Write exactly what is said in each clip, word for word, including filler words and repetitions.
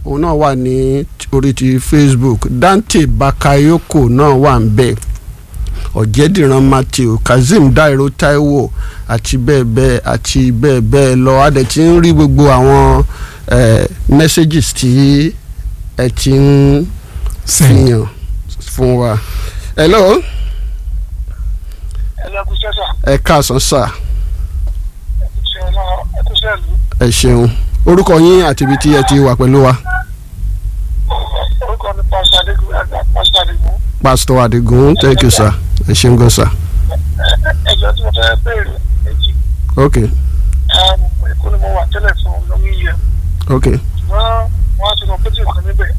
òun náà wà ní orí ti Facebook. Dante Bakayoko náà wà ń bẹ̀. Ọ̀jẹ̀dìran Matthew, Kazeem Dairo Taiwo àti bẹ́ẹ̀ bẹ́ẹ̀ àti bẹ́ẹ̀ bẹ́ẹ̀ lọ. A dẹ̀ ti ń rí gbogbo àwọn messages tí ẹ ti ń fihàn fún wa. Hello. Ẹ káàsán sà. Ẹ ṣeun. Orúkọ yín àti ibi tí ẹ ti wà pẹ̀lú wa. Orúkọ mi Pastor Adigun, Pastor Adigun. Pastor Adigun, thank you sir. Ẹ ṣeun gan sir. Ẹjọ́ tí mo fẹ́ bẹ̀rẹ̀ méjì. Okay. Èkó ni mo wà tẹ́lẹ̀ fún ọlọ́mí yẹ. Okay. Wọ́n wọ́n ti kàn pété kan níbẹ̀.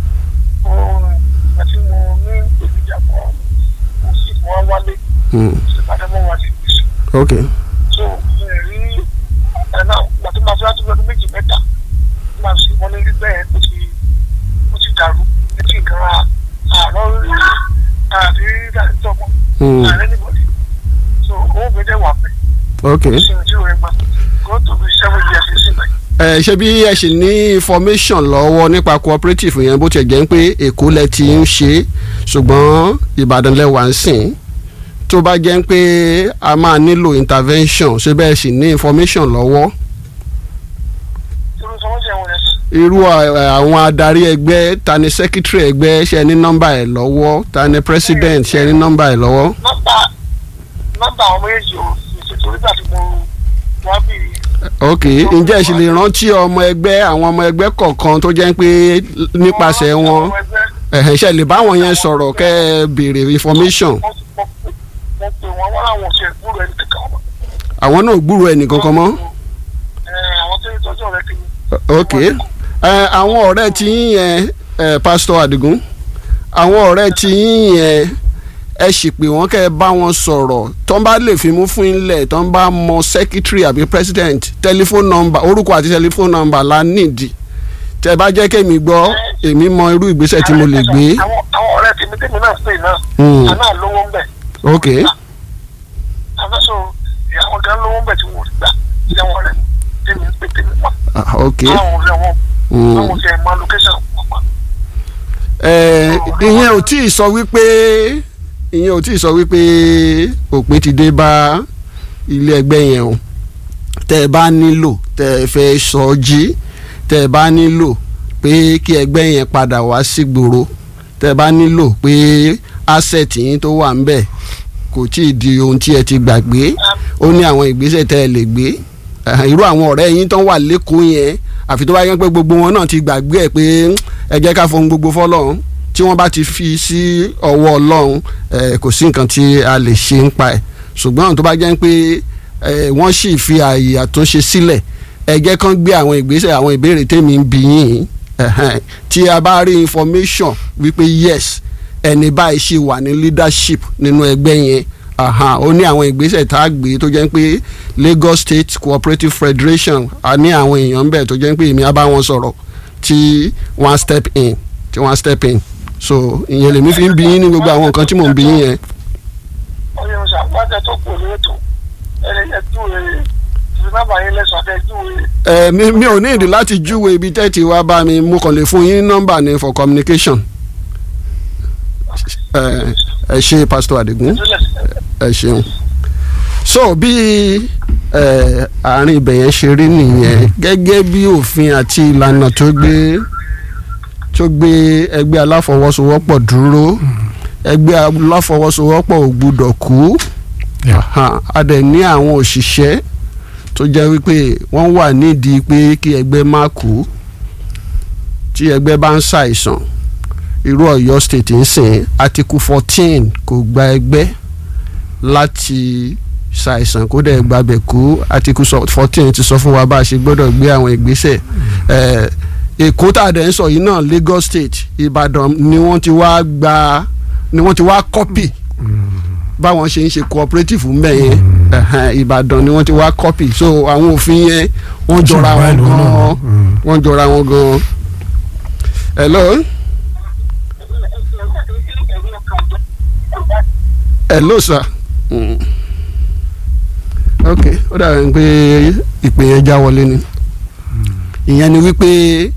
Àti mo ní ìgbìjà pọ̀, mo sì mọ́ wálé. Ìpàdé mọ́ wá sí ìgbésí. Okay. So rí ẹ̀nà gbàtí máa fi láti lọ́dún méjì mẹ́ta. Máa sì wọ́n ní bẹ́ẹ̀ ó ti ó ti dàrú. Etí nǹkan ra àárọ̀ rí àrí ìdájọ́ mọ́. Ààrẹ níbọ̀dì. So owó mi dẹ̀ wà pẹ́. Okay. ẹ ṣe bí ẹ ṣì ní information lọ́wọ́ nípa cooperative yẹn bó tiẹ̀ jẹ́ pé Èkó lẹ ti ń ṣe ṣùgbọ́n Ìbàdàn lẹ wà ń sìn tó bá jẹ́ pé a máa nílò intervention ṣé bẹ́ẹ̀ ṣì ní information lọ́wọ́. Irú àwọn adarí ẹgbẹ́ ta ni secretary ẹgbẹ́ ṣe ní nọ́mbà ẹ̀ lọ́wọ́ ta ni president ṣe ní nọ́mbà ẹ̀ lọ́wọ́. nọ́mbà nọ́mbà àwọn méjì ò ṣètò nígbà tí mo wá bìrì. Ok, ǹjẹ́ ẹ sì lè rántí ọmọ ẹgbẹ́ àwọn ọmọ ẹgbẹ́ kọ̀ọ̀kan tó jẹ́ pé nípasẹ̀ wọn ẹ̀hẹ̀ ṣe lè bá wọn yẹn sọ̀rọ̀ kẹ́ ẹ béèrè information. Àwọn náà gbúrò ẹnì kankan mọ́. Ok, àwọn ọ̀rẹ́ tí yín yẹn Pastor Adigun àwọn ọ̀rẹ́ tí yín yẹn ẹ sì pé wọ́n kẹ́ ẹ bá wọn sọ̀rọ̀ tó ń bá lè fi mú fún ilẹ̀ tó ń bá mọ secretary àbí president telephone number orúkọ àti telephone number la nídìí tẹ́ bá jẹ́ kémi gbọ́ èmi mọ irú ìgbésẹ̀ tí mo lè gbé. àwọn ọ̀rẹ́ tèmi tèmi náà pè náà àná lówó ń bẹ̀. ok. àná sọ àwọn gan lówó ń bẹ̀ tí wọ́n gbà ìyá wọn rẹ̀ tèmi ń pè tèmi pa. ok. àwọn ọ̀rẹ́ wọn àwọn ọ̀rẹ́ mọ location wọn pa. ìyẹn ò tí ì sọ wípé ìyẹn ò tí ì sọ wípé òpin ti dé bá ilé ẹgbẹ́ yẹn o tẹ́ ẹ bá nílò tẹ́ ẹ fẹ́ sọ jí tẹ́ ẹ bá nílò pé kí ẹgbẹ́ yẹn padà wá sígboro tẹ́ ẹ bá nílò pé asset yín tó wà ń bẹ̀ kò tí ì di ohun tí ẹ ti gbàgbé ó ní àwọn ìgbésẹ̀ tẹ́ ẹ lè gbé irú àwọn ọ̀rẹ́ yín tó wà lẹ́kọ̀ọ́ yẹn àfi tó bá yẹn pé gbogbo wọn náà ti gbàgbé ẹ̀ pé ẹ jẹ́ ká fohùn gbogbo fọ́lọ́run tí wọ́n bá ti fi sí ọwọ́ Ọlọ́run kò sí nǹkan tí a lè ṣe ń pa ẹ̀ ṣùgbọ́n tó bá jẹ́ pé wọ́n sì fi ààyè àtúnṣe sílẹ̀ ẹ jẹ́ kán gbé àwọn ìgbésẹ̀ àwọn ìbéèrè tèmi ń bi yín tí a bá rí information wípé yes ẹni báyìí ṣì wà ní leadership nínú ẹgbẹ́ yẹn ó ní àwọn ìgbésẹ̀ tá a gbé tó jẹ́ pé Lagos State Cooperative Federation a ní àwọn èèyàn bẹ́ẹ̀ tó jẹ́ pé èmi á bá wọn sọ̀rọ̀ tí wọ́n step in tí wọ́n step in so ìyẹn lèmi fi ń bi yín ní gbogbo àwọn nǹkan tí mò ń bi yín yẹn. ọyọ ṣàpàdé tó kù lórí ètò ẹ júwe ìfúnnábà yín lẹ́sọ̀ àti ẹ júwe. ẹ mi mi ò ní ìdí láti júwe ibi tẹ́tí wá bá mi mo kàn lè fún yín nọ́mbà ní for communication. ẹ ẹ ṣe Pastor Adigun ẹ ṣeun. so bí àárín ibẹ̀ yẹn ṣe rí nìyẹn gẹ́gẹ́ bí òfin àti ìlànà tó gbé tó gbé ẹgbẹ́ aláfọwọ́sowọ́pọ̀ dúró ẹgbẹ́ aláfọwọ́sowọ́pọ̀ ò gbúdọ̀ kú a dẹ̀ ní àwọn òṣìṣẹ́ tó jẹ́ wípé wọ́n wà nídìí pé kí ẹgbẹ́ má kú tí ẹgbẹ́ bá ń ṣàìsàn irú Ọ̀yọ́ state ń sìn article fourteen kò gba ẹgbẹ́ láti ṣàìsàn kó dẹ̀ gbàbẹ̀ kú article fourteen ti sọ fún wa bá a ṣe gbọ́dọ̀ gbé àwọn ìgbésẹ̀ Èkó tá a dẹ̀ ń sọ yìí náà Lagos State Ìbàdàn ni wọ́n ti wá gba ni wọ́n ti wá kọ́pì báwọn ṣe ń ṣe cooperative mbẹ yẹn Ìbàdàn ni wọ́n ti wá kọ́pì so àwọn òfin yẹn wọ́n jọra wọn gan wọ́n jọra wọn gan. hello hello sir mm. ok ó dàbí pé ìpè yẹn já wọlé ni ìyẹn ni wípé